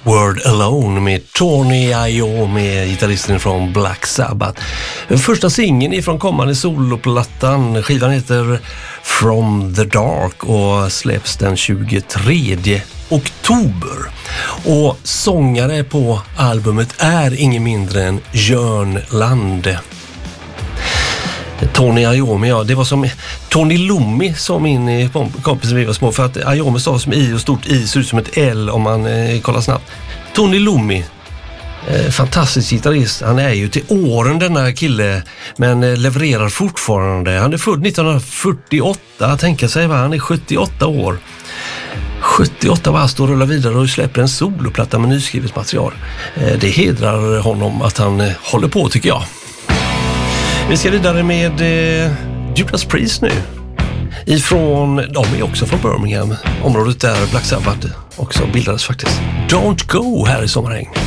Word Alone med Tony Iommi, gitarristen från Black Sabbath. Den första singeln ifrån kommande soloplattan. Skivan heter From the Dark och släpps den 23 oktober. Och sångare på albumet är ingen mindre än Jörn Lande. Tony Iommi, ja, det var som Tony Lummi som min kompis vi var små, för att Iommi stavas som I och stort I ser ut som ett L om man kollar snabbt. Tony Lummi, fantastisk gitarrist. Han är ju till åren denna kille, men levererar fortfarande. Han är född 1948, tänka sig vad, han är 78 år. 78 var, står och rullar vidare och släpper en soloplatta med nyskrivet material. Det hedrar honom att han håller på, tycker jag. Vi ska vidare med Judas Priest nu. De är också från Birmingham, området där Black Sabbath också bildades faktiskt. Don't Go här i sommarhäng.